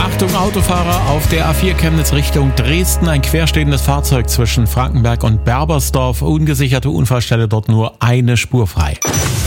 Achtung Autofahrer, auf der A4 Chemnitz Richtung Dresden ein querstehendes Fahrzeug zwischen Frankenberg und Berbersdorf. Ungesicherte Unfallstelle, dort nur eine Spur frei.